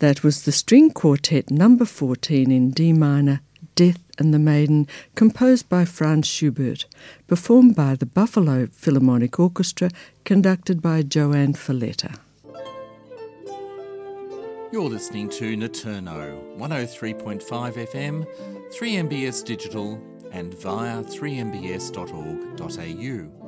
That was the String Quartet number 14 in D minor, Death and the Maiden, composed by Franz Schubert, performed by the Buffalo Philharmonic Orchestra, conducted by Joanne Falletta. You're listening to Naturno, 103.5 FM, 3MBS Digital and via 3mbs.org.au.